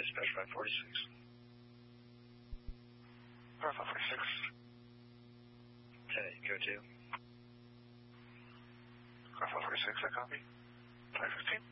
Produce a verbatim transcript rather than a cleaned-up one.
dispatch five forty-six. five forty-six. ten eight, go to. five forty-six, I copy. five fifteen.